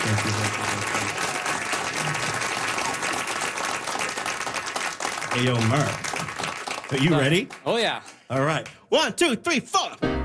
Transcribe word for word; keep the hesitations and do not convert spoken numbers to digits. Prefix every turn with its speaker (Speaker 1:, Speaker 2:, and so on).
Speaker 1: Thank you. Thank you. Thank you. Hey, yo, Murph. Are you ready?
Speaker 2: Oh, yeah.
Speaker 1: All right. One, two, three, four.